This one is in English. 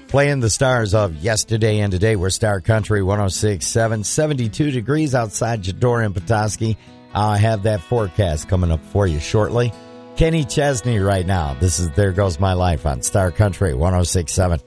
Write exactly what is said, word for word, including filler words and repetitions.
Playing the stars of yesterday and today. We're Star Country one oh six point seven, seventy-two degrees outside your door in Petoskey. I'll have that forecast coming up for you shortly. Kenny Chesney right now. This is There Goes My Life on Star Country one oh six point seven.